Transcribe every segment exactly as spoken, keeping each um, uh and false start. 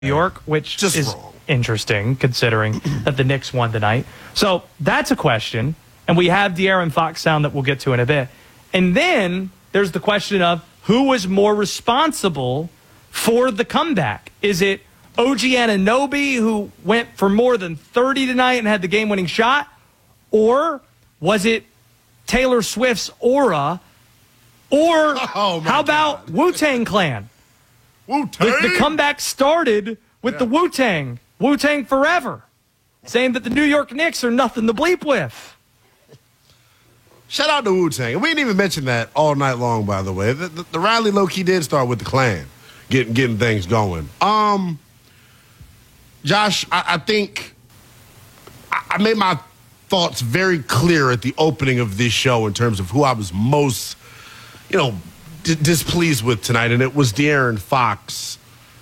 New York, which Just is wrong. interesting considering that the Knicks won tonight. So that's a question. And we have De'Aaron Fox sound that we'll get to in a bit. And then there's the question of who was more responsible for the comeback. Is it O G Anunoby, who went for more than thirty tonight and had the game-winning shot? Or was it Taylor Swift's aura? Or Oh, my how about God. Wu-Tang Clan? Wu-Tang? The, the comeback started with Yeah. the Wu-Tang. Wu-Tang forever. Saying that the New York Knicks are nothing to bleep with. Shout out to Wu-Tang. And we didn't even mention that all night long, by the way. The, the, the rally low-key did start with the Klan, getting getting things going. Um, Josh, I, I think I, I made my thoughts very clear at the opening of this show in terms of who I was most, you know, d- displeased with tonight, and it was De'Aaron Fox.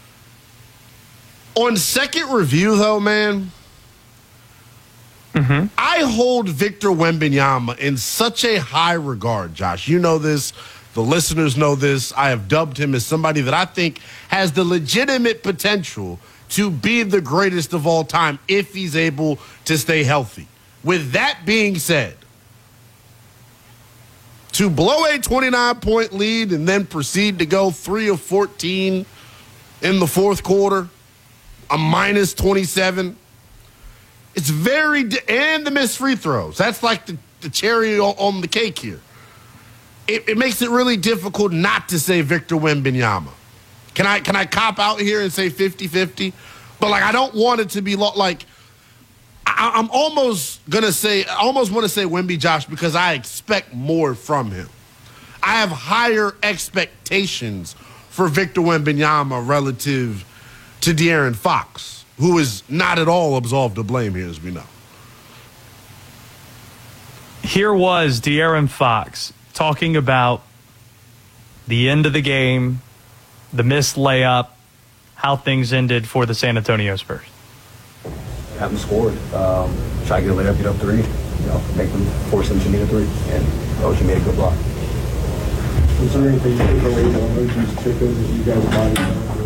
On second review, though, man, Mm-hmm. I hold Victor Wembanyama in such a high regard, Josh. You know this. The listeners know this. I have dubbed him as somebody that I think has the legitimate potential to be the greatest of all time if he's able to stay healthy. With that being said, to blow a twenty-nine point lead and then proceed to go three of fourteen in the fourth quarter, a minus twenty-seven, it's very, di- and the missed free throws. That's like the, the cherry on, on the cake here. It, it makes it really difficult not to say Victor Wembanyama. Can I can I cop out here and say fifty-fifty? But, like, I don't want it to be lo- like, I, I'm almost going to say, I almost want to say Wemby, Josh, because I expect more from him. I have higher expectations for Victor Wembanyama relative to De'Aaron Fox, who is not at all absolved of blame here, as we know. Here was De'Aaron Fox talking about the end of the game, the missed layup, how things ended for the San Antonio Spurs. Haven't scored. Um, try to get a layup, get up three, you know, make them force them to need a three. And O G made a good block. Was there anything related to O G's chicken that you guys bought?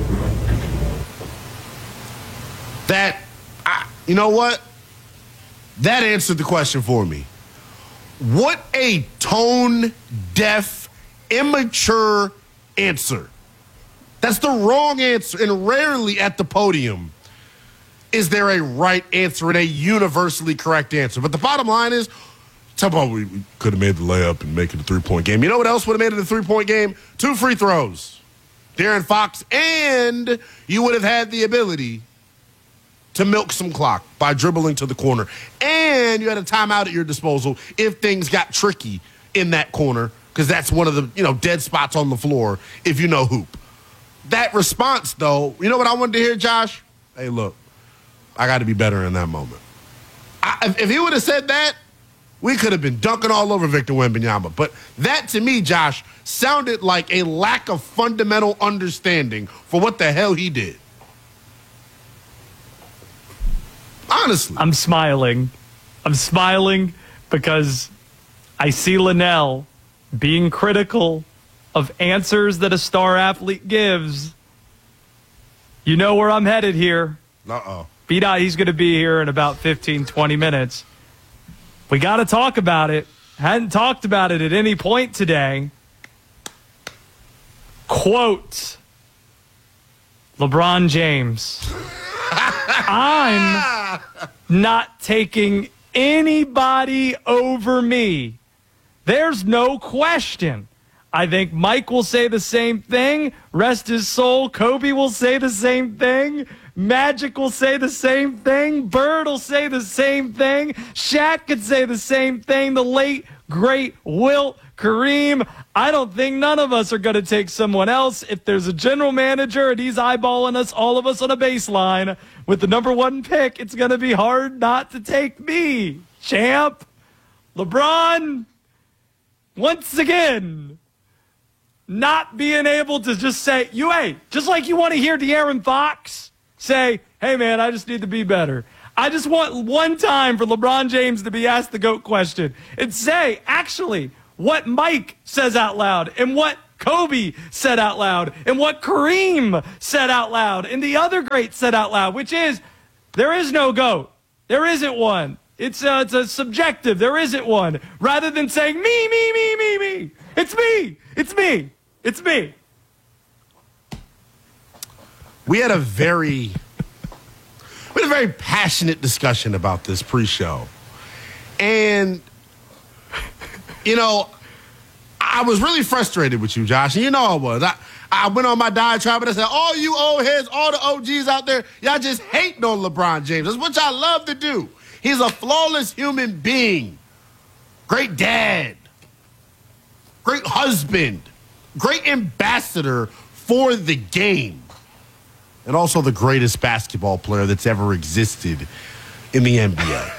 That, I, you know what? That answered the question for me. What a tone-deaf, immature answer. That's the wrong answer. And rarely at the podium is there a right answer and a universally correct answer. But the bottom line is, talk about we, we could have made the layup and make it a three-point game. You know what else would have made it a three-point game? Two free throws. De'Aaron Fox, and you would have had the ability to milk some clock by dribbling to the corner. And you had a timeout at your disposal if things got tricky in that corner, because that's one of the, you know, dead spots on the floor if you know hoop. That response, though, you know what I wanted to hear, Josh? Hey, look, I got to be better in that moment. I, if, if he would have said that, we could have been dunking all over Victor Wembanyama. But that, to me, Josh, sounded like a lack of fundamental understanding for what the hell he did. Honestly. I'm smiling. I'm smiling because I see Linnell being critical of answers that a star athlete gives. You know where I'm headed here. Uh-oh. B-Dot, he's going to be here in about fifteen, twenty minutes. We got to talk about it. Hadn't talked about it at any point today. Quote, LeBron James. I'm not taking anybody over me. There's no question. I think Mike will say the same thing. Rest his soul. Kobe will say the same thing. Magic will say the same thing. Bird will say the same thing. Shaq could say the same thing. The late, great Wilt, Kareem. I don't think none of us are going to take someone else. If there's a general manager and he's eyeballing us, all of us on a baseline with the number one pick, it's going to be hard not to take me. Champ. LeBron, once again, not being able to just say, you, hey, just like you want to hear De'Aaron Fox say, hey, man, I just need to be better. I just want one time for LeBron James to be asked the GOAT question and say, actually, what Mike says out loud and what Kobe said out loud and what Kareem said out loud and the other greats said out loud, which is there is no GOAT. There isn't one. It's a, it's a subjective. There isn't one. Rather than saying me, me, me, me, me. It's me. It's me. It's me. We had a very, we had a very passionate discussion about this pre-show. And, you know, I was really frustrated with you, Josh. And you know I was. I, I went on my diatribe and I said, all you old heads, all the O Gs out there, y'all just hating on LeBron James. That's what y'all love to do. He's a flawless human being. Great dad. Great husband. Great ambassador for the game. And also the greatest basketball player that's ever existed in the N B A.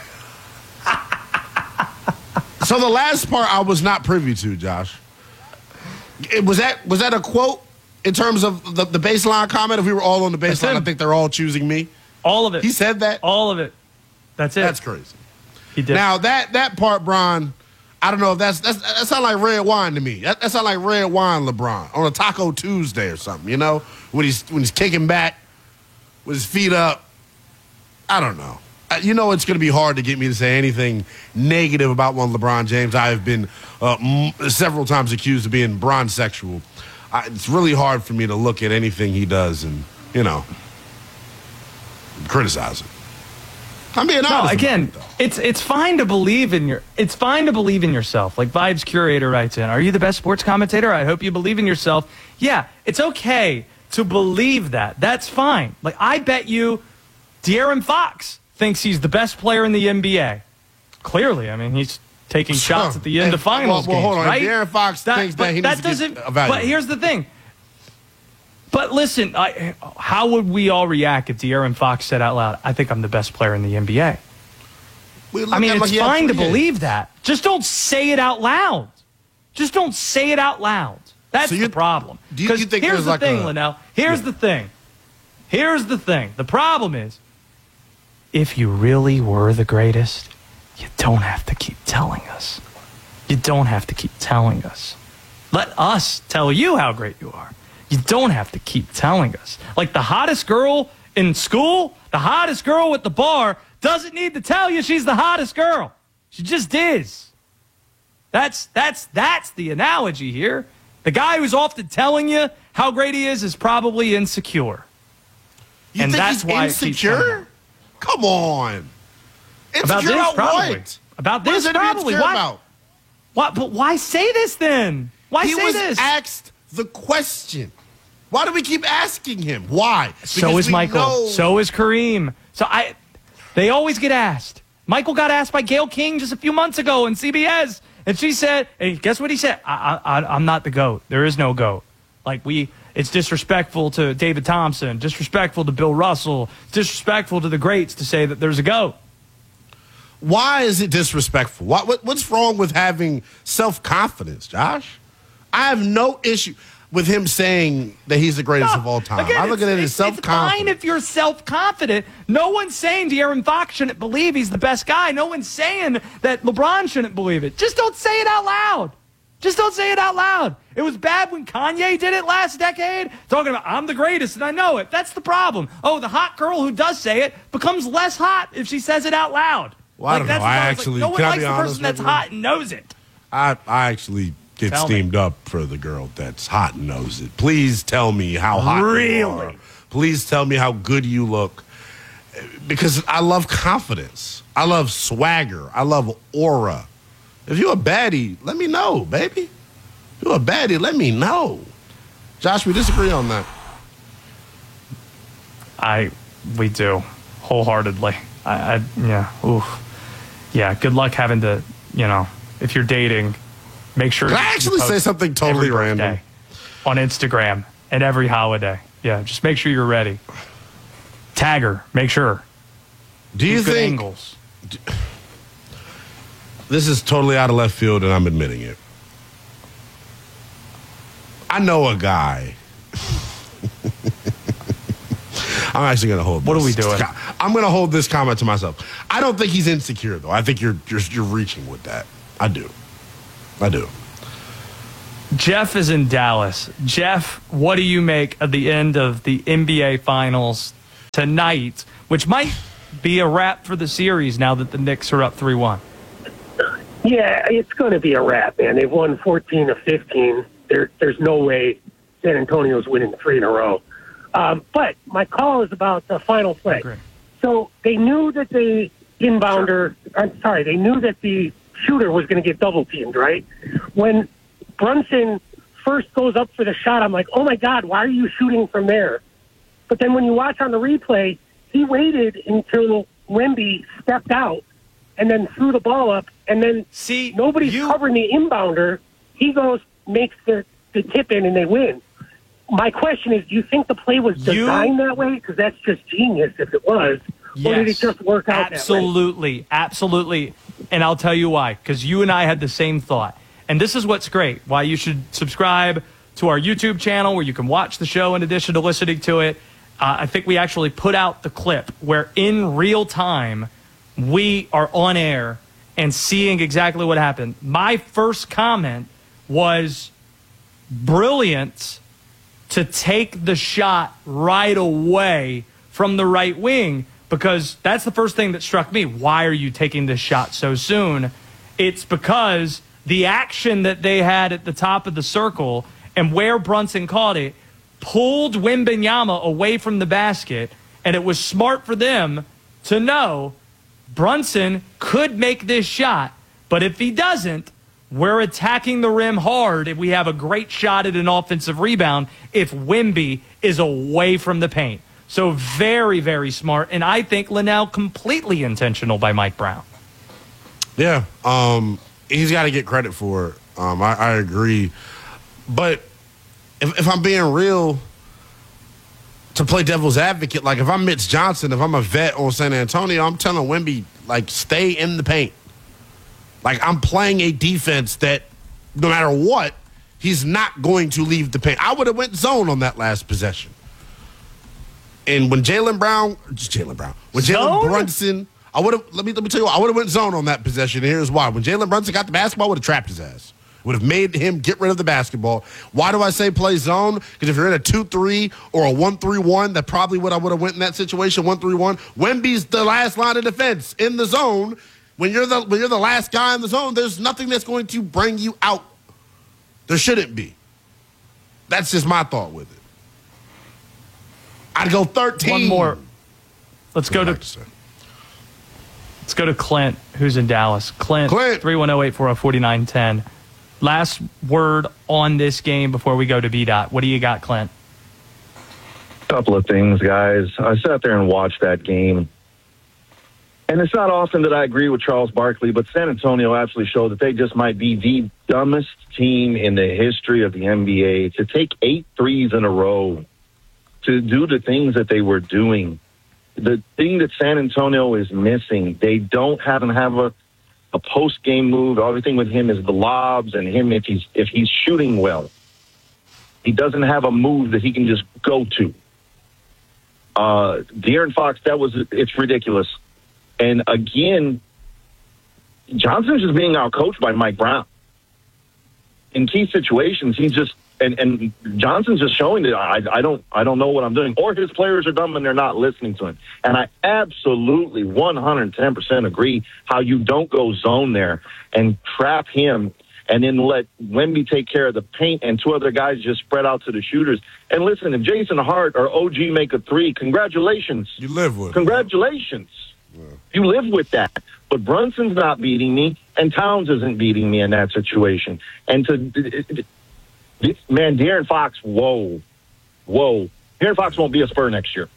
So the last part I was not privy to, Josh. It, was that was that a quote in terms of the, the baseline comment? If we were all on the baseline, I think they're all choosing me. All of it. He said that? All of it. That's it. That's crazy. He did. Now, that that part, Bron, I don't know if that's, that's that sounds like red wine to me. That, that sounds like red wine LeBron on a Taco Tuesday or something, you know? When he's when he's kicking back with his feet up. I don't know. You know it's going to be hard to get me to say anything negative about one LeBron James. I have been uh, m- several times accused of being bron-sexual. I, it's really hard for me to look at anything he does and, you know, criticize him. I'm being honest. No, again, it, it's it's fine to believe in your it's fine to believe in yourself. Like Vibes Curator writes in, "Are you the best sports commentator? I hope you believe in yourself." Yeah, it's okay to believe that. That's fine. Like I bet you, De'Aaron Fox thinks he's the best player in the N B A. Clearly, I mean, he's taking shots at the end of finals well, well, games, hold on. right? If De'Aaron Fox that, thinks that he that needs doesn't, to get evaluated. But here's the thing. But listen, I, how would we all react if De'Aaron Fox said out loud, "I think I'm the best player in the N B A"? I mean, it's like fine to believe that. Just don't say it out loud. Just don't say it out loud. That's so the problem. Do you, you think here's there's the like thing, a, Linnell. Here's yeah. the thing. Here's the thing. The problem is, if you really were the greatest, you don't have to keep telling us. You don't have to keep telling us. Let us tell you how great you are. You don't have to keep telling us. Like the hottest girl in school, the hottest girl at the bar doesn't need to tell you she's the hottest girl. She just is. That's that's that's the analogy here. The guy who's often telling you how great he is is probably insecure. You and think that's he's why insecure? Come on. Insecure about this, about probably. what? About what this, is probably. What? Why, why, but why say this then? Why he say was this? asked the question. Why do we keep asking him? Why? So Because is we Michael. know- So is Kareem. So I, they always get asked. Michael got asked by Gayle King just a few months ago in C B S, and she said, "Hey, guess what he said? I, I, I'm not the GOAT. There is no GOAT. Like we, it's disrespectful to David Thompson, disrespectful to Bill Russell, disrespectful to the greats to say that there's a GOAT." Why is it disrespectful? What, what what's wrong with having self-confidence, Josh? I have no issue with him saying that he's the greatest No, of all time. again, I look at it as it's, it's self-confidence. fine if you're self-confident. No one's saying De'Aaron Fox shouldn't believe he's the best guy. No one's saying that LeBron shouldn't believe it. Just don't say it out loud. Just don't say it out loud. It was bad when Kanye did it last decade, talking about, "I'm the greatest and I know it." That's the problem. Oh, the hot girl who does say it becomes less hot if she says it out loud. Well, I don't that's know. I the problem. actually- like, no one can I likes be the honest person that's with you? hot and knows it. I I actually get Tell me. steamed up for the girl that's hot and knows it. Please tell me how hot you Really? are. Please tell me how good you look. Because I love confidence. I love swagger. I love aura. If you're a baddie, let me know, baby. If you're a baddie, let me know. Josh, we disagree on that. I, we do, wholeheartedly. I, I yeah, oof. Yeah, good luck having to, you know, if you're dating, make sure Can I you actually post say something totally every random? birthday on Instagram and every holiday. Yeah, just make sure you're ready. Tag her, make sure. Do you Use good think angles. this is totally out of left field and I'm admitting it? I know a guy. I'm actually going to hold What this. are we doing? I'm going to hold this comment to myself. I don't think he's insecure, though. I think you're, you're, you're reaching with that. I do. I do. Jeff is in Dallas. Jeff, what do you make of the end of the N B A Finals tonight, which might be a wrap for the series now that the Knicks are up three one? Yeah, it's going to be a wrap, man. They've won fourteen of fifteen. There, there's no way San Antonio's winning three in a row. Um, but my call is about the final play. Okay. So they knew that the inbounder, I'm sorry, they knew that the shooter was going to get double teamed, right? When Brunson first goes up for the shot, I'm like, oh my God, why are you shooting from there? But then when you watch on the replay, he waited until Wemby stepped out and then threw the ball up, and then See, nobody's you... covering the inbounder. He goes, makes the, the tip in, and they win. My question is, do you think the play was designed you... that way? Because that's just genius if it was. Yes, or did it just work out absolutely, that way? Absolutely. And I'll tell you why, because you and I had the same thought. And this is what's great, why you should subscribe to our YouTube channel where you can watch the show in addition to listening to it. Uh, I think we actually put out the clip where in real time we are on air and seeing exactly what happened. My first comment was brilliant to take the shot right away from the right wing, because that's the first thing that struck me. Why are you taking this shot so soon? It's because the action that they had at the top of the circle and where Brunson caught it pulled Wembanyama away from the basket, and it was smart for them to know Brunson could make this shot, but if he doesn't, we're attacking the rim hard if we have a great shot at an offensive rebound if Wemby is away from the paint. So very, very smart, and I think Linnell completely intentional by Mike Brown. Yeah, um, he's got to get credit for it. Um, I, I agree. But if, if I'm being real, to play devil's advocate, like if I'm Mitch Johnson, if I'm a vet on San Antonio, I'm telling Wemby, like, stay in the paint. Like, I'm playing a defense that no matter what, he's not going to leave the paint. I would have went zone on that last possession. And when Jaylen Brown, just Jaylen Brown, when Jalen Brunson, I would have, let me, let me tell you what, I would have went zone on that possession, and here's why. When Jalen Brunson got the basketball, I would have trapped his ass. Would have made him get rid of the basketball. Why do I say play zone? Because if you're in a two three or a one three one, that's probably what I would have went in that situation, one three one. Wemby's the last line of defense in the zone. When you're the when you're the last guy in the zone, there's nothing that's going to bring you out. There shouldn't be. That's just my thought with it. I'd go thirteen. One more. Let's go to, to let's go to Clint, who's in Dallas. Clint, Clint. three one zero, eight four zero, four nine one zero. Last word on this game before we go to B-Dot. What do you got, Clint? Couple of things, guys. I sat there and watched that game. And it's not often that I agree with Charles Barkley, but San Antonio absolutely showed that they just might be the dumbest team in the history of the N B A to take eight threes in a row, to do the things that they were doing. The thing that San Antonio is missing, they don't have and have a, a post-game move. Everything with him is the lobs and him if he's if he's shooting well. He doesn't have a move that he can just go to. Uh, De'Aaron Fox, that was it's ridiculous. And again, Johnson's just being outcoached by Mike Brown. In key situations, he's just and, and Johnson's just showing that I, I don't I don't know what I'm doing, or his players are dumb and they're not listening to him. And I absolutely one hundred ten percent agree how you don't go zone there and trap him and then let Wemby take care of the paint and two other guys just spread out to the shooters. And listen, if Jason Hart or O G make a three, congratulations. You live with it. Congratulations. Yeah. You live with that. But Brunson's not beating me, and Towns isn't beating me in that situation. And to, man, De'Aaron Fox, whoa, whoa. De'Aaron Fox won't be a Spur next year.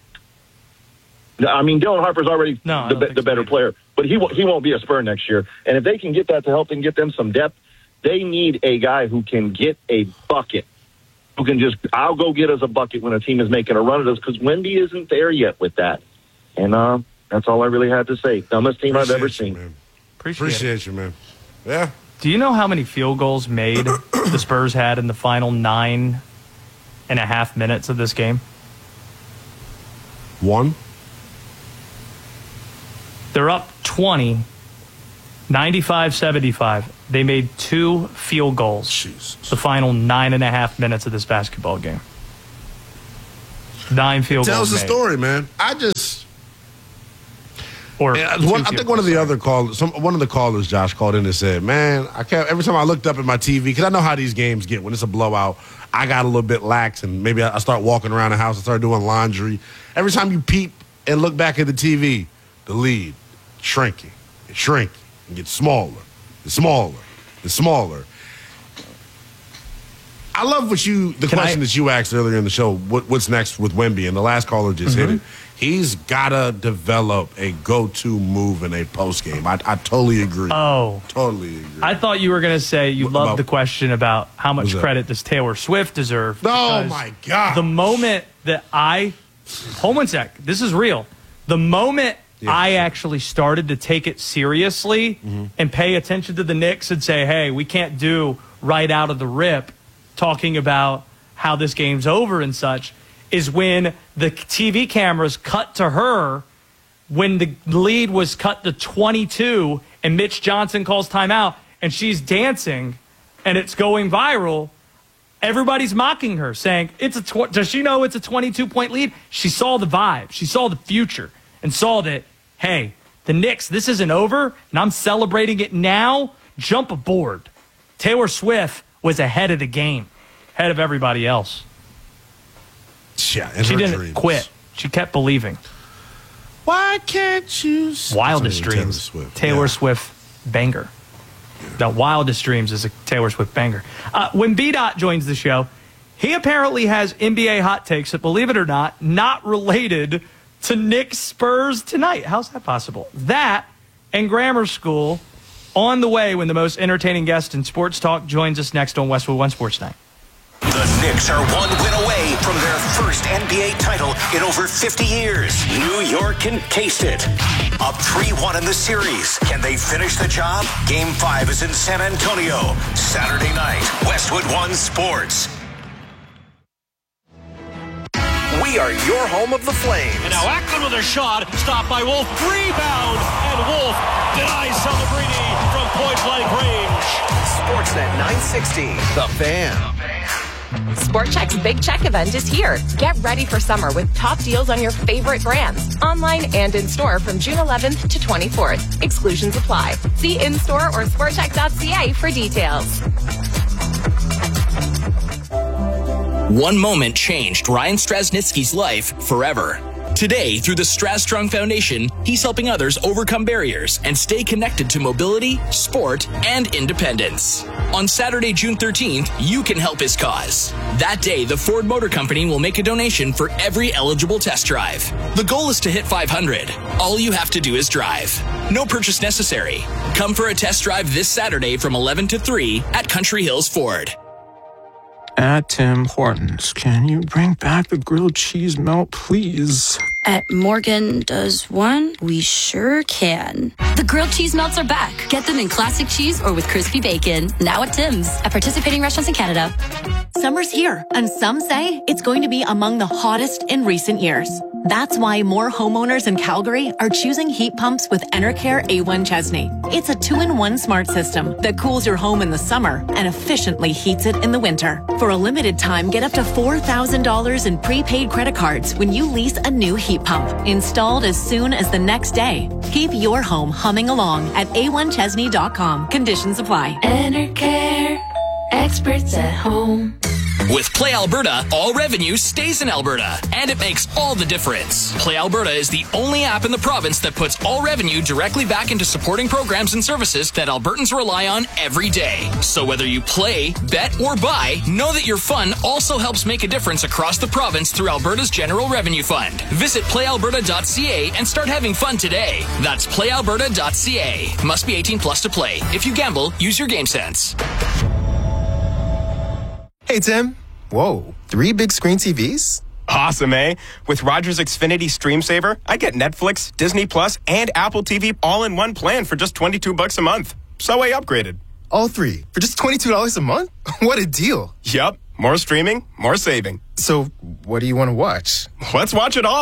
I mean, Dylan Harper's already no, the, the better so player, but he, he won't be a Spur next year. And if they can get that to help and get them some depth, they need a guy who can get a bucket, who can just, I'll go get us a bucket when a team is making a run at us, because Wemby isn't there yet with that. And, uh, that's all I really had to say. Dumbest team Appreciate I've ever you, seen. Man. Appreciate, Appreciate you, man. Yeah. Do you know how many field goals made the Spurs had in the final nine and a half minutes of this game? One. They're up twenty ninety-five seventy-five. They made two field goals. Jesus. The final nine and a half minutes of this basketball game. Nine field Tells goals. the made. story, man. I just. Or Yeah, two one, I field think one of goals, the sorry. other callers, some one of the callers, Josh, called in and said, "Man, I can't." Every time I looked up at my T V, because I know how these games get when it's a blowout, I got a little bit lax, and maybe I, I start walking around the house and start doing laundry. Every time you peep and look back at the T V, the lead shrinking and shrinking and gets smaller and smaller and smaller. I love what you the Can question I- that you asked earlier in the show. What, what's next with Wemby? And the last caller just Mm-hmm. hit it. He's gotta develop a go-to move in a post game. I, I totally agree. Oh. Totally agree. I thought you were going to say you What loved about- the question about how much What's that? credit does Taylor Swift deserve. Oh, because my God. The moment that I, hold one sec, this is real. The moment Yeah. I actually started to take it seriously Mm-hmm. and pay attention to the Knicks and say, hey, we can't do right out of the rip talking about how this game's over and such, is when the T V cameras cut to her when the lead was cut to twenty-two and Mitch Johnson calls timeout and she's dancing and it's going viral. Everybody's mocking her, saying, "It's a tw- does she know it's a twenty-two point lead?" She saw the vibe. She saw the future and saw that, hey, the Knicks, this isn't over, and I'm celebrating it now. Jump aboard. Taylor Swift was ahead of the game, ahead of everybody else. yeah, in She her didn't dreams. quit. She kept believing. Why can't you? Wildest Something with Dreams. Swift. Taylor Yeah. Swift banger. The Wildest Dreams is a Taylor Swift banger. Uh, when B-Dot joins the show, he apparently has N B A hot takes that, believe it or not, not related to Knicks Spurs tonight. How's that possible? That and grammar school on the way when the most entertaining guest in sports talk joins us next on Westwood One Sports Night. The Knicks are one win away from their first N B A title in over fifty years. New York can taste it. Up three one in the series. Can they finish the job? Game five is in San Antonio. Saturday night, Westwood One Sports. We are your home of the Flames. And now Ackman with a shot, stopped by Wolf, rebound, and Wolf denies Celebrini from point-blank range. Sportsnet nine sixty, The Fan. Sport Chek's Big Check event is here. Get ready for summer with top deals on your favorite brands, online and in-store from June eleventh to twenty-fourth. Exclusions apply. See in-store or sport check dot c a for details. One moment changed Ryan Strasnitsky's life forever. Today, through the Strasstrong Foundation, he's helping others overcome barriers and stay connected to mobility, sport, and independence. On Saturday, June thirteenth, you can help his cause. That day, the Ford Motor Company will make a donation for every eligible test drive. The goal is to hit five hundred. All you have to do is drive. No purchase necessary. Come for a test drive this Saturday from eleven to three at Country Hills Ford. At Tim Hortons, can you bring back the grilled cheese melt, please? At Morgan Does One, we sure can. The grilled cheese melts are back. Get them in classic cheese or with crispy bacon. Now at Tim's. At participating restaurants in Canada. Summer's here, and some say it's going to be among the hottest in recent years. That's why more homeowners in Calgary are choosing heat pumps with Enercare A one Chesney. It's a two-in-one smart system that cools your home in the summer and efficiently heats it in the winter. For a limited time, get up to four thousand dollars in prepaid credit cards when you lease a new heat pump, installed as soon as the next day. Keep your home humming along at A one Chesney dot com. Conditions apply. Enercare. Experts at home. With Play Alberta, all revenue stays in Alberta, and it makes all the difference. Play Alberta is the only app in the province that puts all revenue directly back into supporting programs and services that Albertans rely on every day. So whether you play, bet, or buy, know that your fun also helps make a difference across the province through Alberta's General Revenue Fund. Visit play alberta dot c a and start having fun today. That's play alberta dot c a. Must be eighteen plus to play. If you gamble, use your game sense. Hey, Tim. Whoa, three big screen T Vs? Awesome, eh? With Rogers Xfinity Stream Saver, I get Netflix, Disney Plus, and Apple T V all in one plan for just twenty-two bucks a month. So I upgraded. All three for just twenty-two dollars a month? What a deal. Yup. More streaming, more saving. So what do you want to watch? Let's watch it all.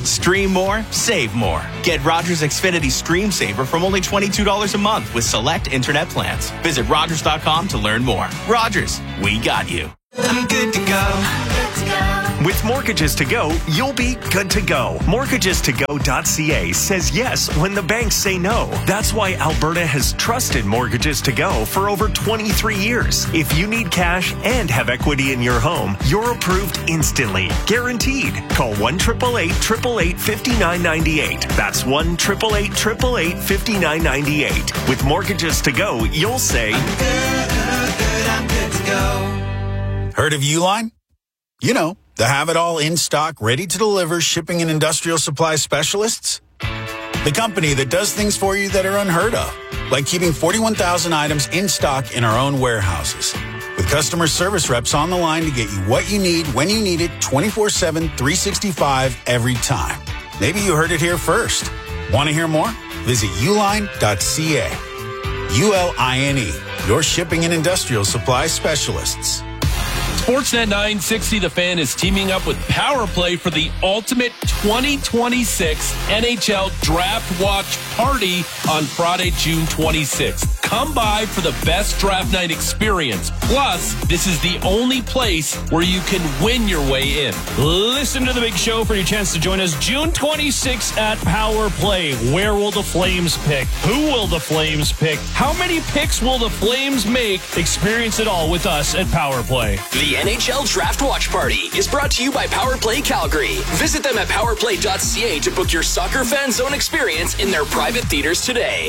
Stream more, save more. Get Rogers Xfinity Stream Saver from only twenty-two dollars a month with select internet plans. Visit Rogers dot com to learn more. Rogers, we got you. I'm good to go. I'm good to go. With Mortgages to Go, you'll be good to go. Mortgages to go dot c a says yes when the banks say no. That's why Alberta has trusted Mortgages to Go for over twenty-three years. If you need cash and have equity in your home, you're approved instantly. Guaranteed. Call one eight eight eight, eight eight eight, five nine nine eight. That's one eight eight eight, eight eight eight, five nine nine eight. With Mortgages to Go, you'll say, I'm good, good, good, I'm good to go. Heard of Uline? You know, the have-it-all in-stock, ready-to-deliver shipping and industrial supply specialists. The company that does things for you that are unheard of, like keeping forty-one thousand items in stock in our own warehouses. With customer service reps on the line to get you what you need, when you need it, twenty-four seven, three sixty-five, every time. Maybe you heard it here first. Want to hear more? Visit uline dot c a. U L I N E, your shipping and industrial supply specialists. Sportsnet nine sixty The Fan is teaming up with Power Play for the ultimate twenty twenty-six N H L Draft Watch Party on Friday, June twenty-sixth. Come by for the best draft night experience. Plus, this is the only place where you can win your way in. Listen to the big show for your chance to join us June twenty-sixth at Power Play. Where will the Flames pick? Who will the Flames pick? How many picks will the Flames make? Experience it all with us at Power Play. The N H L Draft Watch Party is brought to you by Power Play Calgary. Visit them at power play dot c a to book your soccer fan zone experience in their private theaters today.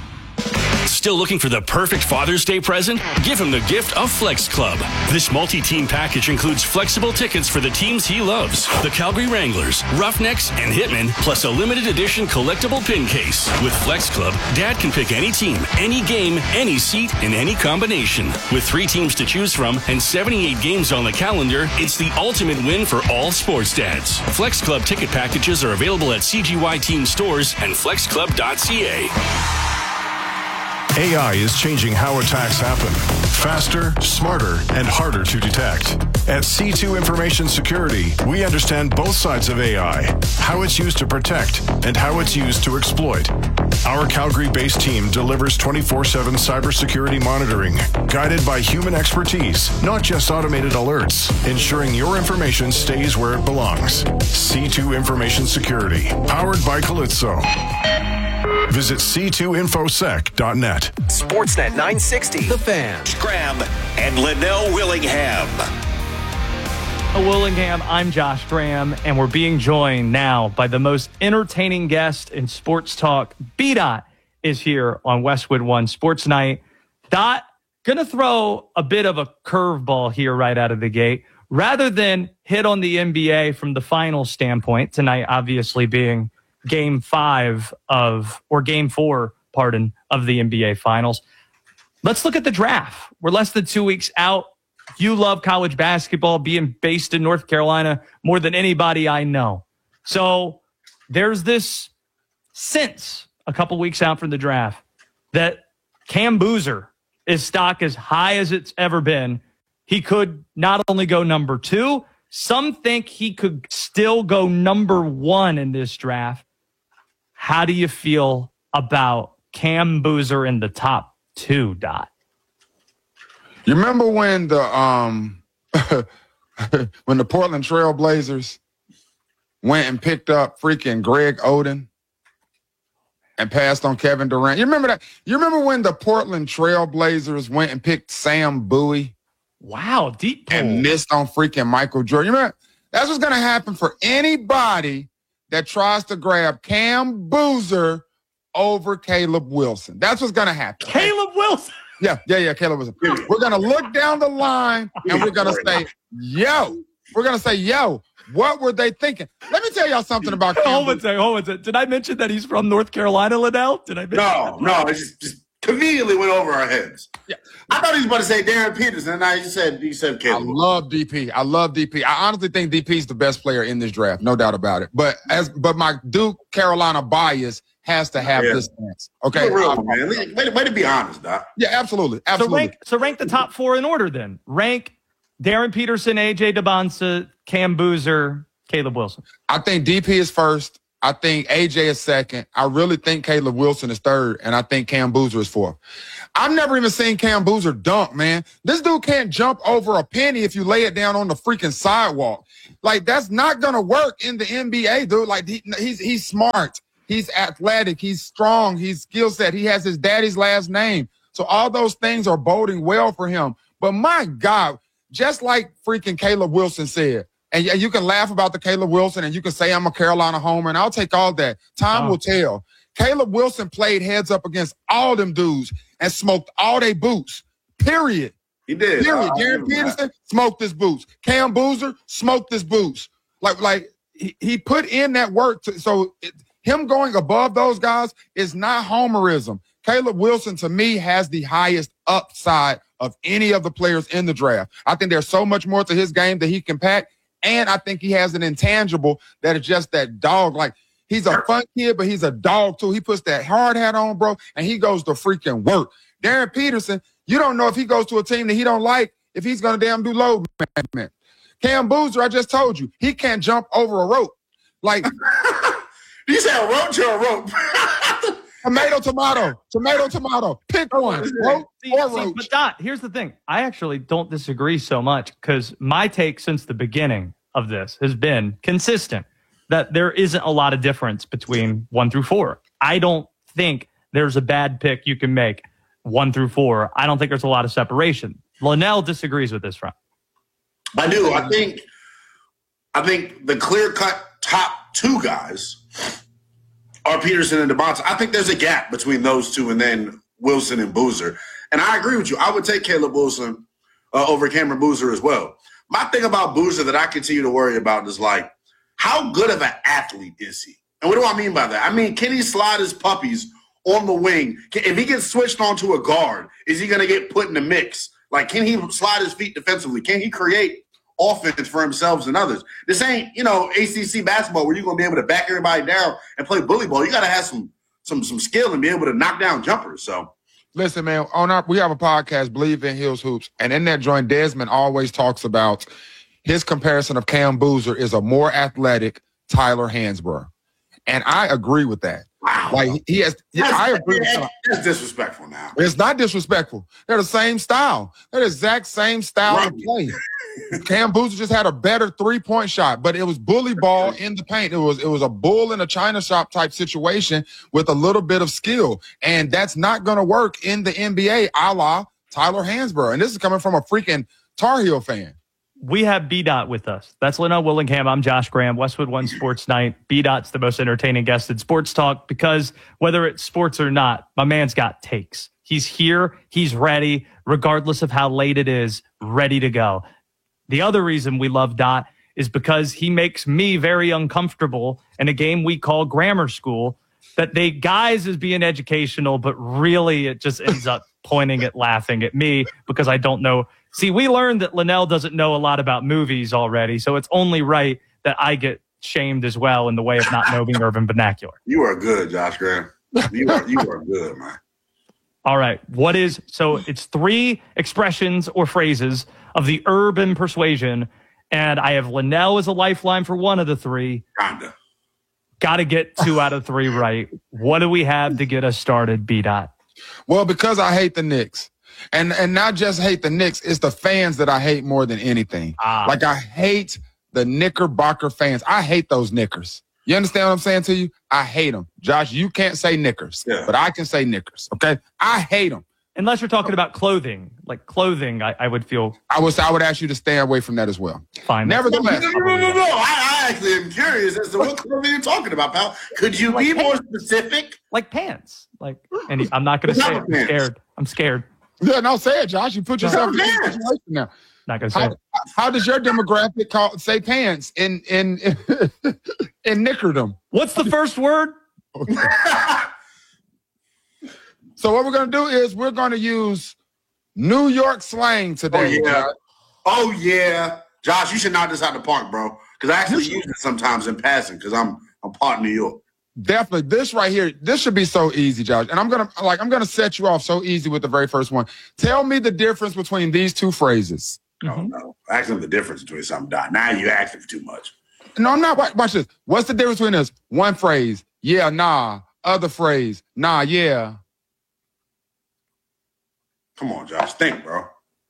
Still looking for the perfect Father's Day present? Give him the gift of Flex Club. This multi-team package includes flexible tickets for the teams he loves. The Calgary Wranglers, Roughnecks, and Hitmen, plus a limited edition collectible pin case. With Flex Club, Dad can pick any team, any game, any seat, and any combination. With three teams to choose from and seventy-eight games on the calendar, it's the ultimate win for all sports dads. Flex Club ticket packages are available at C G Y Team stores and flex club dot c a. A I is changing how attacks happen. Faster, smarter, and harder to detect. At C two Information Security, we understand both sides of A I, how it's used to protect and how it's used to exploit. Our Calgary-based team delivers twenty-four seven cybersecurity monitoring, guided by human expertise, not just automated alerts, ensuring your information stays where it belongs. C two Information Security, powered by Calypso. Visit c two infosec dot net. Sportsnet nine sixty The Fan. Graham and Linnell Willingham. Willingham, I'm Josh Graham, and we're being joined now by the most entertaining guest in sports talk. B Dot is here on Westwood One Sports Night. Dot, gonna throw a bit of a curveball here right out of the gate. Rather than hit on the N B A from the final standpoint, tonight obviously being game five of, or game four, pardon, of the N B A Finals. Let's look at the draft. We're less than two weeks out. You love college basketball, being based in North Carolina more than anybody I know. So there's this sense a couple weeks out from the draft that Cam Boozer is stock as high as it's ever been. He could not only go number two, some think he could still go number one in this draft. How do you feel about Cam Boozer in the top two, Dot? You remember when the um when the Portland Trail Blazers went and picked up freaking Greg Oden and passed on Kevin Durant? You remember that? You remember when the Portland Trail Blazers went and picked Sam Bowie? Wow, deep pull. And missed on freaking Michael Jordan. You remember? That's what's going to happen for anybody that tries to grab Cam Boozer over Caleb Wilson. That's what's going to happen. Caleb Wilson? Yeah, yeah, yeah, Caleb Wilson. We're going to look down the line and we're going to say, yo, we're going to say, yo, what were they thinking? Let me tell y'all something about Cam Hold on a second, hold on a second. Did I mention that he's from North Carolina, Liddell? Did I mention No, that? no, it just, just conveniently went over our heads. Yeah. I thought he was about to say Darren Peterson, and I just said he said Caleb. I love D P. I love D P. I honestly think D P is the best player in this draft, no doubt about it. But as but my Duke Carolina bias has to have Yeah. this chance. Okay, You're real, Um, man. Way, to- way to be honest, Doc. yeah, absolutely, absolutely. So rank, so rank the top four in order then. Rank Darren Peterson, A J DeBonsa, Cam Boozer, Caleb Wilson? I think D P is first. I think A J is second. I really think Caleb Wilson is third, and I think Cam Boozer is fourth. I've never even seen Cam Boozer dunk, man. This dude can't jump over a penny if you lay it down on the freaking sidewalk. Like, that's not going to work in the N B A, dude. Like, he, he's he's smart. He's athletic. He's strong. He's skill set. He has his daddy's last name. So all those things are boding well for him. But my God, just like freaking Caleb Wilson said, and you can laugh about the Caleb Wilson and you can say I'm a Carolina homer, and I'll take all that. Time oh. will tell. Caleb Wilson played heads up against all them dudes and smoked all they boots, period. He did. Period. Gary Peterson smoked his boots. Cam Boozer smoked his boots. Like, like he, he put in that work. To, so it, him going above those guys is not homerism. Caleb Wilson, to me, has the highest upside of any of the players in the draft. I think there's so much more to his game that he can pack. And I think he has an intangible that is just that dog. Like, he's a fun kid, but he's a dog, too. He puts that hard hat on, bro, and he goes to freaking work. Darren Peterson, you don't know if he goes to a team that he don't like, if he's going to damn do load management. Cam Boozer, I just told you, he can't jump over a rope. Like, you said a roach or a rope? Tomato, tomato, tomato, tomato. Pick one, rope See, or see, roach. But Dot, here's the thing. I actually don't disagree so much because my take since the beginning of this has been consistent that there isn't a lot of difference between one through four. I don't think there's a bad pick you can make one through four. I don't think there's a lot of separation. Linnell disagrees with this front. I do. I think, I think the clear-cut top two guys are Peterson and DeMonte. I think there's a gap between those two and then Wilson and Boozer. And I agree with you. I would take Caleb Wilson uh, over Cameron Boozer as well. My thing about Boozer that I continue to worry about is, like, how good of an athlete is he? And what do I mean by that? I mean, can he slide his puppies on the wing? Can, if he gets switched onto a guard, is he going to get put in the mix? Like, can he slide his feet defensively? Can he create offense for himself and others? This ain't, you know, A C C basketball where you're going to be able to back everybody down and play bully ball. You got to have some some some skill and be able to knock down jumpers. So, listen, man, on our we have a podcast, Believe in Hills Hoops, and in that joint, Desmond always talks about his comparison of Cam Boozer is a more athletic Tyler Hansbrough, and I agree with that. Wow. Like, he has, that's, I agree. That's, that's disrespectful now. It's not disrespectful. They're the same style. They're the exact same style Right. of play. Cam Boozer just had a better three-point shot, but it was bully ball in the paint. It was it was a bull in a china shop type situation with a little bit of skill, and that's not going to work in the N B A, a la Tyler Hansbrough. And this is coming from a freaking Tar Heel fan. We have B-Dot with us. That's Linnell Willingham. I'm Josh Graham, Westwood One Sports Night. B-Dot's the most entertaining guest in sports talk because whether it's sports or not, my man's got takes. He's here. He's ready, regardless of how late it is, ready to go. The other reason we love Dot is because he makes me very uncomfortable in a game we call grammar school that they guise as being educational, but really it just ends up pointing at laughing at me because I don't know. See, we learned that Linnell doesn't know a lot about movies already, so it's only right that I get shamed as well in the way of not knowing urban vernacular. You are good, Josh Graham. You are, you are good, man. All right. What is, so it's three expressions or phrases of the urban persuasion, and I have Linnell as a lifeline for one of the three. Kinda. Got to get two out of three right. What do we have to get us started, B-Dot? Well, because I hate the Knicks. And and not just hate the Knicks, it's the fans that I hate more than anything. Ah. Like, I hate the Knickerbocker fans. I hate those Knickers. You understand what I'm saying to you? I hate them. Josh, you can't say Knickers, yeah. but I can say Knickers, okay? I hate them. Unless you're talking about clothing. Like clothing, I, I would feel... I would, I would ask you to stay away from that as well. Fine. Nevertheless... No, no, no, no, no. I, I actually am curious as to what clothing you're talking about, pal. Could you like be pants. more specific? Like pants. Like, and I'm not going to say it. I'm scared. I'm scared. Yeah, no, say it, Josh. You put yourself in a situation now. Not going to say how, it. How does your demographic call, say pants in in in, in Nickerdom? What's the first word? Okay. So what we're going to do is we're going to use New York slang today. Oh, yeah. Oh, yeah. Josh, you should knock this out of the park, bro. Because I actually use it sometimes in passing because I'm, I'm part of New York. Definitely. This right here, this should be so easy, Josh. And I'm going to like I'm going to set you off so easy with the very first one. Tell me the difference between these two phrases. Mm-hmm. Oh, no. Ask them the difference between something. Now you're asking for too much. No, I'm not. Watch, watch this. What's the difference between this? One phrase, yeah, nah. Other phrase, nah, yeah. Come on, Josh. Think, bro.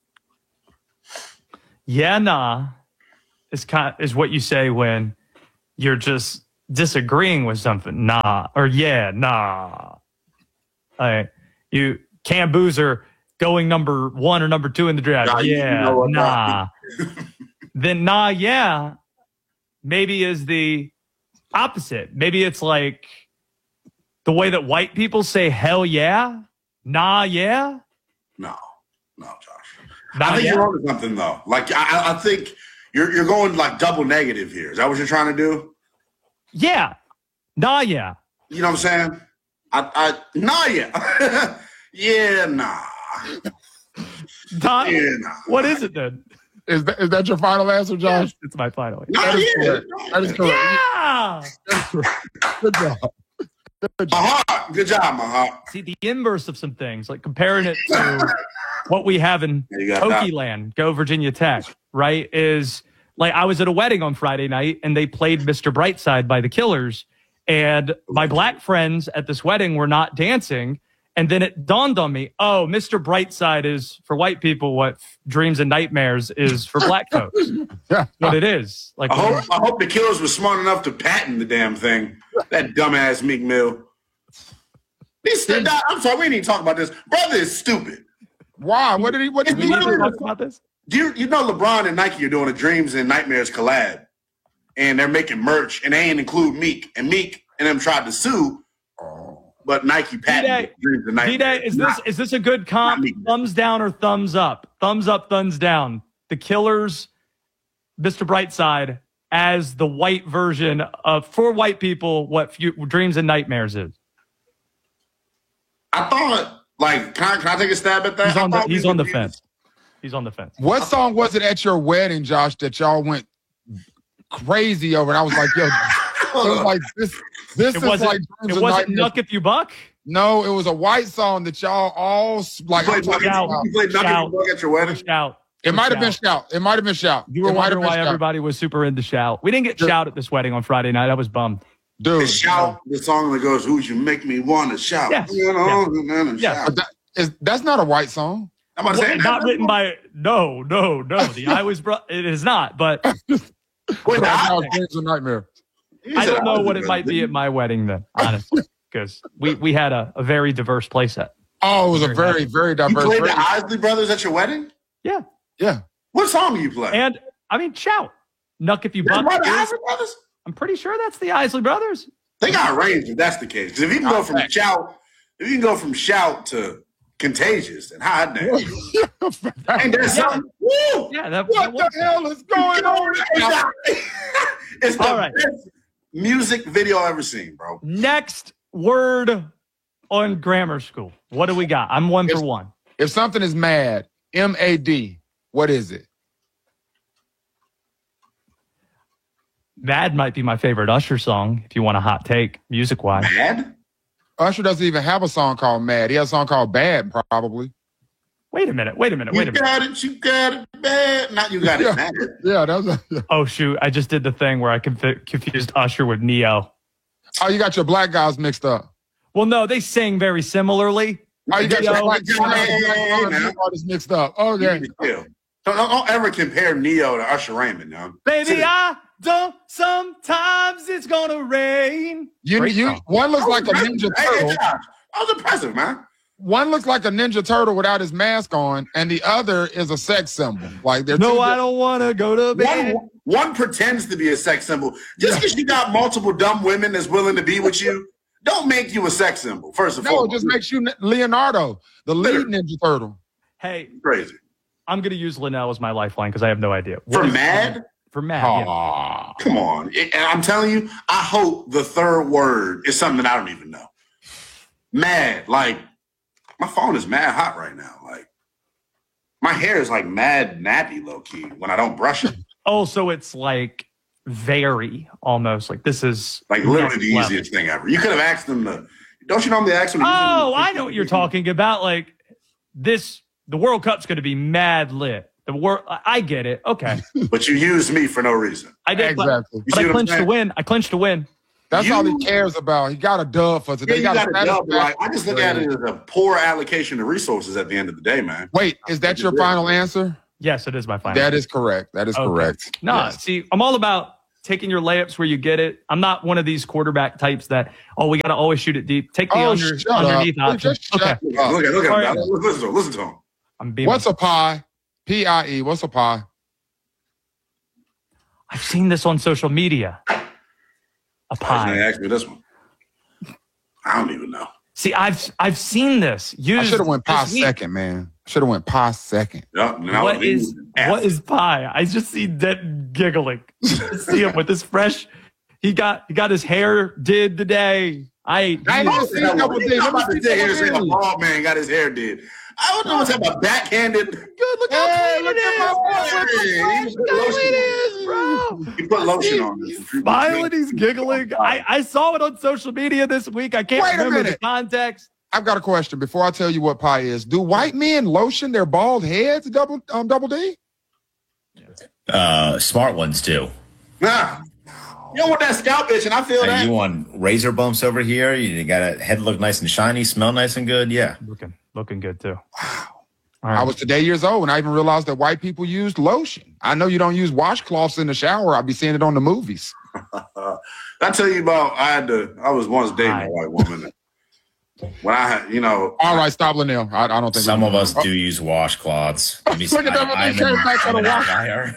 Yeah, nah is kind is what you say when you're just disagreeing with something. Nah, or yeah, nah. Like, you Cam Boozer going number one or number two in the draft. Nah, you- yeah, you know what, nah. Then nah, yeah, maybe is the opposite. Maybe it's like the way that white people say hell yeah, nah, yeah. No, no, Josh. Nah, I think yeah. you're on to something though. Like I, I think you're you're going like double negative here. Is that what you're trying to do? Yeah, nah, yeah. You know what I'm saying? I, I nah, yeah, yeah, nah. Nah, yeah, nah. What is it then? Is that, is that your final answer, Josh? Yes, it's my final. Nah, That is yeah. correct. That is correct. Yeah. Good job. Good job. My heart. Good job, my heart. See, the inverse of some things, like comparing it to what we have in Yeah, you got that. Hokie-land, go Virginia Tech, right, is like I was at a wedding on Friday night, and they played Mister Brightside by the Killers, and my black friends at this wedding were not dancing, and then it dawned on me, oh, Mister Brightside is for white people what Dreams and Nightmares is for black folks. What it is. Like, I hope I hope the Killers were smart enough to patent the damn thing. That dumbass Meek Mill. He's, I'm sorry, we didn't even talk about this. Brother is stupid. Why? What did he? What did we he need to do? talk about this? Do you, you know LeBron and Nike are doing a Dreams and Nightmares collab, and they're making merch, and they ain't include Meek, and Meek and them tried to sue, but Nike patented Dreams and Nightmares. D-Day, is this is this a good comp? Thumbs down or thumbs up? Thumbs up, thumbs down. The Killers, Mister Brightside, as the white version of for white people what few, Dreams and Nightmares is. I thought, like, can I, can I take a stab at that? He's on I the thought he's we on the would be- fence. He's on the fence. What song was it at your wedding, Josh, that y'all went crazy over? And I was like, yo, it was like this. This It is wasn't, like Dreams it and wasn't Nightmares. Nuck If You Buck? No, it was a white song that y'all all s- like. You I'm played talking Nuck- about- you played Nuck If Shout. You Buck at your wedding? Shout. It might have been Shout. It might have been Shout. You were It might have wondering been why Shout. everybody was super into Shout. We didn't get Shout at this wedding on Friday night. I was bummed. Dude, Shout, the song that goes, "Who'd you make me want to shout?" Yes. You know, Yes. and Yes. shout. But that is, that's not a white song. I'm about to say, Well, not written by no, no, no. The I was bro- it is not, but Wait, Now I, it's Dreams and Nightmares. I don't know what it might be at my wedding then, honestly, because we, we had a, a very diverse play set. Oh, it was a very, very you diverse. played the very- Isley Brothers at your wedding? Yeah. yeah. What song do you play? And I mean, Shout. Nuck If You That's Buck. by the is- Isley Brothers? I'm pretty sure that's the Isley Brothers. They got range if that's the case. Because if you can go from Fact. shout, if you can go from shout to contagious and hot damn, ain't that something? Woo! Yeah, that, What that was- the hell is going on? It's the All right. best music video I've ever seen, bro. Next word on grammar school. What do we got? I'm one for one. If something is mad, M A D, what is it? Mad might be my favorite Usher song if you want a hot take music wise. Mad? Usher doesn't even have a song called Mad. He has a song called Bad, probably. Wait a minute. Wait a minute. You Wait a minute. got it, you got it bad. Not you got Yeah. it mad. Yeah, that was. A, Oh, shoot. I just did the thing where I conf- confused Usher with Neo. oh, you got your black guys mixed up. Well, no, they sing very similarly. Oh, you got your Neo- black, you got Hey, your black hey, R and B man. artists mixed up. You Okay. need to chill. Don't, don't, don't ever compare Neo to Usher Raymond, yo. Baby, I don't. Sometimes it's gonna rain. You, Great you, song. one looks like a Hey, Ninja hey, Turtle. Josh, I was impressive, man. One looks like a Ninja Turtle without his mask on, and the other is a sex symbol. Like they're No, two I don't want to go to bed. One, one pretends to be a sex symbol. Just because you got multiple dumb women that's willing to be with you, don't make you a sex symbol, first and No, it foremost. just makes you Leonardo, the lead Ninja Turtle. Hey, crazy. I'm gonna use Linnell as my lifeline because I have no idea. For What is- mad? For mad. Yeah. Aw. Come on. And I'm telling you, I hope the third word is something that I don't even know. Mad. Like, my phone is mad hot right now. Like, my hair is like mad nappy low key when I don't brush it. Oh, so it's like very almost like this is Like, literally next the level. easiest thing ever. You could have asked them to, don't you normally ask them to Oh, I know what you're talking about. Like this, the World Cup's going to be mad lit. The war. I get it. Okay. But you used me for no reason. I did. Exactly. But, but I clinched to win. I clinched to win. That's You- all he cares about. He got a dub for today. Yeah, He you got a a dub, satisfaction. right? I just look at it as a poor allocation of resources at the end of the day, man. Wait, is that your final answer? Yes, it is my final. That is correct. That is Okay. correct. No, Yes. see, I'm all about taking your layups where you get it. I'm not one of these quarterback types that, oh, we got to always shoot it deep. Take the Oh, under, shut up. underneath Dude, option. just shut Okay. up. Look at look at look at All him. right. Listen to him. Listen to him. I'm being. What's a pie? P I E. What's a pie? I've seen this on social media. A Why pie. didn't they ask me this one? I don't even know. See, I've I've seen this. I Used should have went pie this week. second, man. Should have went pie second. Yep, now What he- is what is pie? I just see that giggling. Just see him with his fresh. He got he got his hair did today. I I he- didn't see a couple days. I'm about to sit here and say a Good bald man got his hair did. I don't know what's about backhanded. look how Hey, clean it is. Look at my boy. He put lotion is, bro. He put lotion on this. Smiling, he's giggling. I, I saw it on social media this week. I can't Wait a remember the minute. context. I've got a question before I tell you what pie is. Do white men lotion their bald heads, double um, double D? Uh, smart ones do. Nah. You don't want that scalp itch, and I feel And that. you want razor bumps over here? You got a head look nice and shiny, smell nice and good. Yeah. Looking looking good too. I was today years old and I even realized that white people used lotion. I know you don't use washcloths in the shower. I'll be seeing it on the movies. I tell you about. I had to. I was once dating a white woman. When I had, you know. All right, stop Linnell. I, I don't think Some we- of us Oh, do use washcloths. Look at them when they came back to the wash.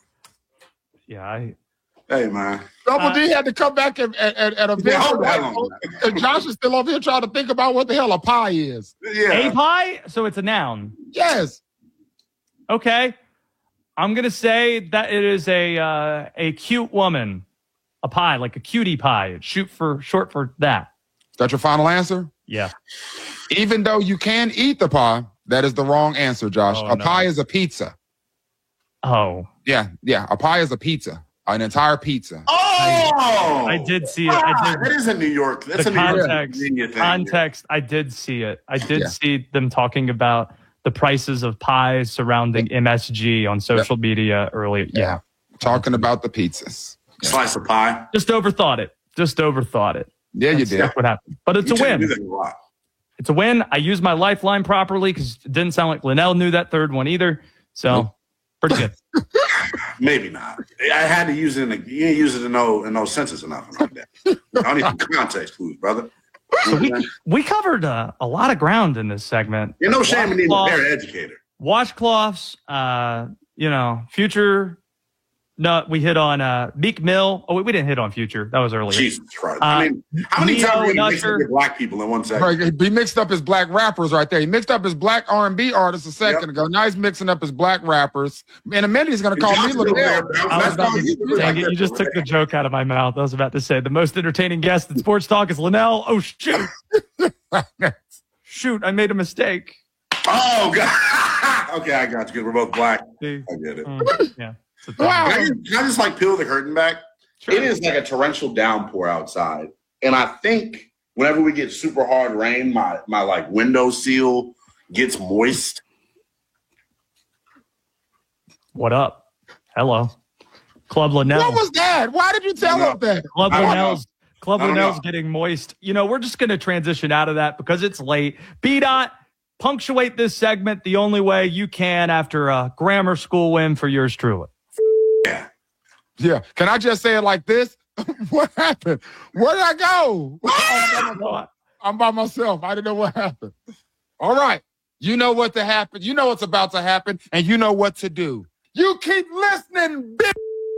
Yeah, I. Hey man. Double D had to come back and at, at, at a Yeah, video. hold on. And Josh is still over here trying to think about what the hell a pie is. Yeah. A pie? So it's a noun. Yes. Okay. I'm gonna say that it is a uh, a cute woman. A pie, like a cutie pie. It's shoot for short for that. Is that your final answer? Yeah. Even though you can eat the pie, that is the wrong answer, Josh. Oh, a no. pie is a pizza. Oh. Yeah, yeah. A pie is a pizza. An entire pizza. Oh, I did see it. I Ah, did. that is in New York. That's the a New York context, Virginia thing. context, I did see it. I did Yeah. see them talking about the prices of pies surrounding M S G on social media earlier. Yeah. Talking about the pizzas. Slice of pie. Just overthought it. Just overthought it. Yeah, you That's, did. that's what happened. But it's You a tend to win. do that a lot. It's a win. I used my lifeline properly because it didn't sound like Linnell knew that third one either. So pretty good. Maybe not. I had to use it in a, you didn't use it in no in no senses or nothing like that. I don't need context clues, brother. So we we covered uh, a lot of ground in this segment. You're no shame in being a Washcloths- better educator. Washcloths, uh, you know, future. No, we hit on uh, Meek Mill. Oh, wait, we didn't hit on Future. That was earlier. Jesus Christ. Uh, I mean, how many Neo times are you and going to mix Usher. up black people in one second? Right, he mixed up his black rappers right there. He mixed up his black R and B artists a second Yep. ago. Now he's mixing up his black rappers. In a minute, he's going to call me Johnson Linnell. there, bro. I was That's about all to, you do dang right it, there, you just bro. took the joke out of my mouth. I was about to say the most entertaining guest in sports talk is Linnell. Oh shoot, shoot! I made a mistake. Oh, God. Okay, I got you because we're both black. See? I get it. Mm, yeah. It's a thing. Wow. Can I, just, can I just like peel the curtain back? It is like a torrential downpour outside. And I think whenever we get super hard rain, my, my like window seal gets moist. What up? Hello, Club Linnell. What was that? Why did you tell No. him that? Club I don't Linnell's Club I don't Linnell's know. getting moist. You know, we're just going to transition out of that because it's late. B dot punctuate this segment the only way you can after a grammar school win for yours truly. Yeah. Can I just say it like this? What happened? Where did I go? I'm by myself. I didn't know what happened. All right. You know what to happen. You know what's about to happen, and you know what to do. You keep listening, bitch.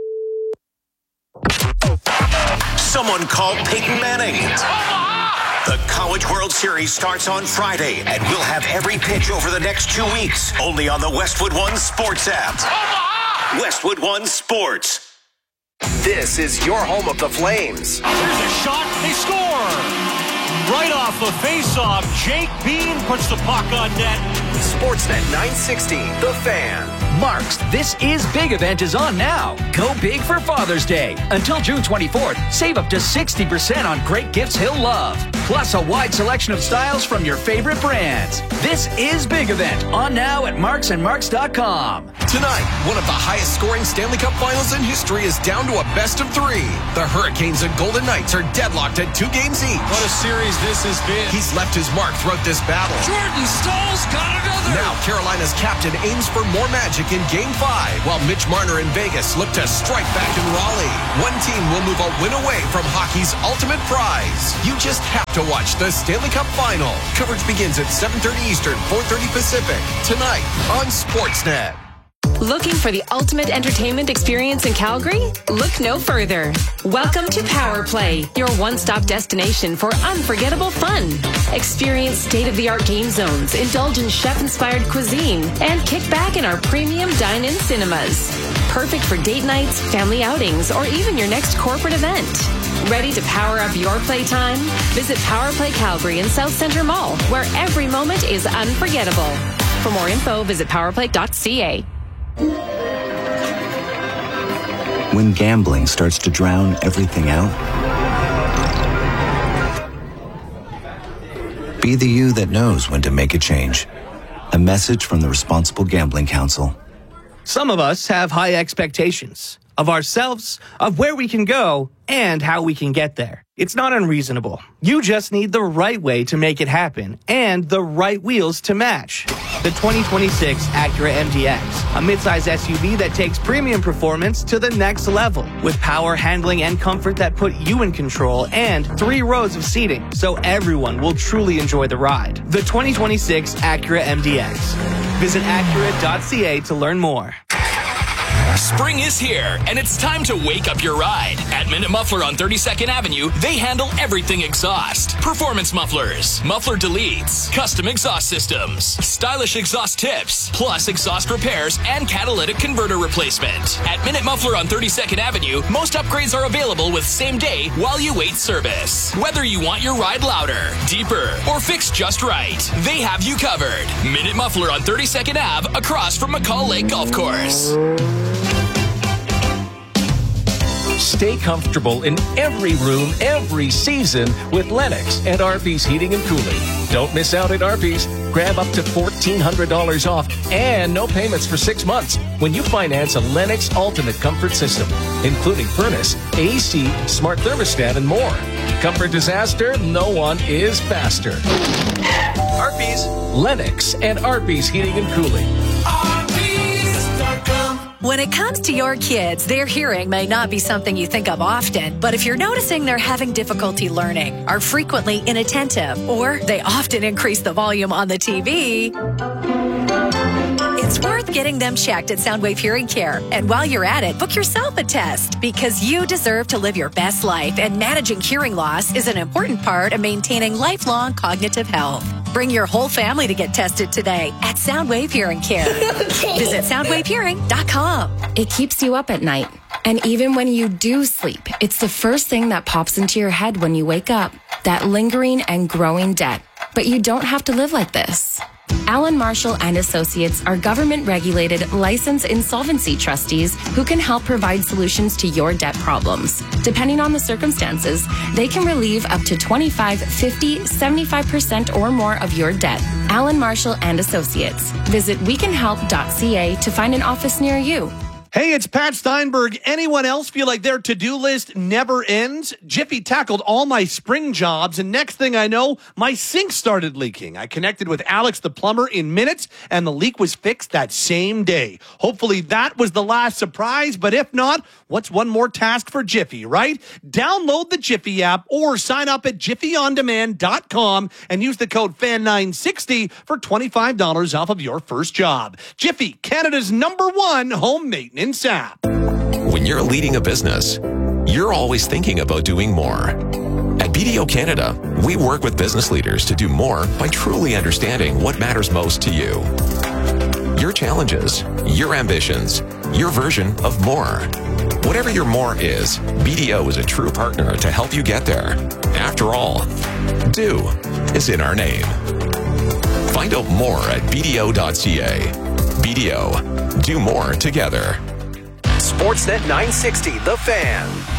Someone called Peyton Manning. The College World Series starts on Friday, and we'll have every pitch over the next two weeks, only on the Westwood One Sports app. Westwood One Sports. This is your home of the Flames. Here's a shot. They score. Right off the face-off, Jake Bean puts the puck on net. Sportsnet nine sixty, The Fan. Mark's This Is Big event is on now. Go big for Father's Day. Until June twenty-fourth, save up to sixty percent on great gifts he'll love. Plus a wide selection of styles from your favorite brands. This Is Big event on now at marks and marks dot com. Tonight, one of the highest scoring Stanley Cup finals in history is down to a best of three. The Hurricanes and Golden Knights are deadlocked at two games each. What a series this has been. He's left his mark throughout this battle. Jordan Staal's got another. Now Carolina's captain aims for more magic in Game five, while Mitch Marner in Vegas look to strike back in Raleigh. One team will move a win away from hockey's ultimate prize. You just have to watch the Stanley Cup Final. Coverage begins at seven thirty Eastern, four thirty Pacific, tonight on Sportsnet. Looking for the ultimate entertainment experience in Calgary? Look no further. Welcome to Power Play, your one-stop destination for unforgettable fun. Experience state-of-the-art game zones, indulge in chef-inspired cuisine, and kick back in our premium dine-in cinemas. Perfect for date nights, family outings, or even your next corporate event. Ready to power up your playtime? Visit Power Play Calgary in South Centre Mall, where every moment is unforgettable. For more info, visit power play dot c a. When gambling starts to drown everything out, be the you that knows when to make a change. A message from the Responsible Gambling Council. Some of us have high expectations of ourselves, of where we can go, and how we can get there. It's not unreasonable. You just need the right way to make it happen and the right wheels to match. The twenty twenty-six Acura M D X, a midsize S U V that takes premium performance to the next level with power, handling, and comfort that put you in control and three rows of seating so everyone will truly enjoy the ride. The twenty twenty-six Acura M D X. Visit acura dot c a to learn more. Spring is here, and it's time to wake up your ride. At Minute Muffler on thirty-second Avenue, they handle everything exhaust. Performance mufflers, muffler deletes, custom exhaust systems, stylish exhaust tips, plus exhaust repairs and catalytic converter replacement. At Minute Muffler on thirty-second Avenue, most upgrades are available with same day while you wait service. Whether you want your ride louder, deeper, or fixed just right, they have you covered. Minute Muffler on thirty-second Avenue across from McCall Lake Golf Course. Stay comfortable in every room, every season with Lennox and Arby's Heating and Cooling. Don't miss out at Arby's. Grab up to fourteen hundred dollars off and no payments for six months when you finance a Lennox Ultimate Comfort System, including furnace, A C, smart thermostat, and more. Comfort disaster, no one is faster. Arby's, Lennox, and Arby's Heating and Cooling. When it comes to your kids, their hearing may not be something you think of often, but if you're noticing they're having difficulty learning, are frequently inattentive, or they often increase the volume on the T V, it's worth getting them checked at Soundwave Hearing Care. And while you're at it, book yourself a test because you deserve to live your best life, and managing hearing loss is an important part of maintaining lifelong cognitive health. Bring your whole family to get tested today at Soundwave Hearing Care. Visit soundwave hearing dot com. It keeps you up at night. And even when you do sleep, it's the first thing that pops into your head when you wake up. That lingering and growing debt. But you don't have to live like this. Allen Marshall and Associates are government-regulated, licensed insolvency trustees who can help provide solutions to your debt problems. Depending on the circumstances, they can relieve up to twenty-five, fifty, seventy-five percent or more of your debt. Allen Marshall and Associates. Visit we can help dot c a to find an office near you. Hey, it's Pat Steinberg. Anyone else feel like their to-do list never ends? Jiffy tackled all my spring jobs, and next thing I know, my sink started leaking. I connected with Alex the plumber in minutes, and the leak was fixed that same day. Hopefully that was the last surprise, but if not, what's one more task for Jiffy, right? Download the Jiffy app or sign up at jiffy on demand dot com and use the code fan nine sixty for twenty-five dollars off of your first job. Jiffy, Canada's number one home maintenance app. When you're leading a business, you're always thinking about doing more. At B D O Canada, we work with business leaders to do more by truly understanding what matters most to you. Your challenges, your ambitions, your version of more. Whatever your more is, B D O is a true partner to help you get there. After all, do is in our name. Find out more at b d o dot c a. B D O. Do more together. Sportsnet nine sixty, The Fan.